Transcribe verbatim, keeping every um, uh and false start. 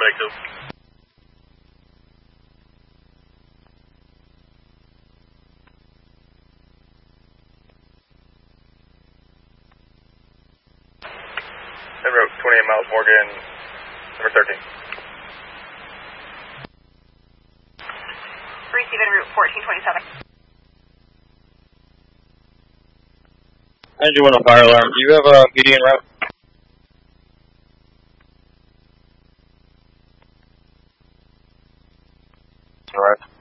Lake two. Route twenty-eight miles, Morgan, number thirteen. Receive en route fourteen twenty-seven. Engine one on fire alarm. Do you have a median route? Alright.